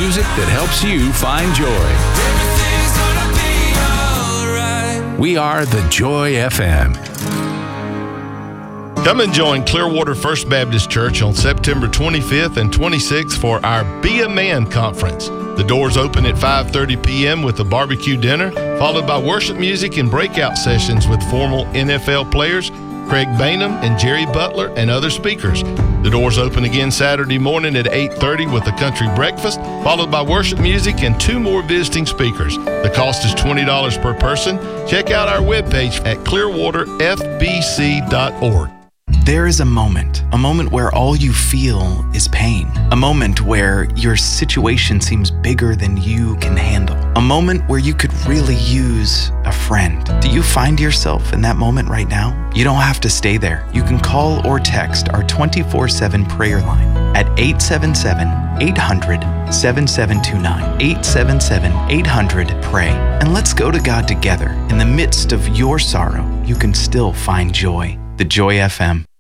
music that helps you find joy. We are the Joy FM. Come and join Clearwater First Baptist Church on September 25th and 26th for our Be a Man Conference. The doors open at 5:30 p.m. with a barbecue dinner, followed by worship music and breakout sessions with former NFL players Craig Bainham and Jerry Butler and other speakers. The doors open again Saturday morning at 8:30 with a country breakfast, followed by worship music and 2 more visiting speakers. The cost is $20 per person. Check out our webpage at clearwaterfbc.org. There is a moment where all you feel is pain. A moment where your situation seems bigger than you can handle. A moment where you could really use a friend. Do you find yourself in that moment right now? You don't have to stay there. You can call or text our 24/7 prayer line at 877-800-7729. 877-800-PRAY. And let's go to God together. In the midst of your sorrow, you can still find joy. The Joy FM.